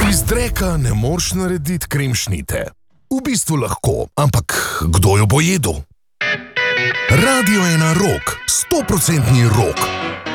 Iz dreka ne moreš narediti kremšnite. V bistvu lahko, ampak kdo jo bo jedel? Radio 1 Rock, 100% rock.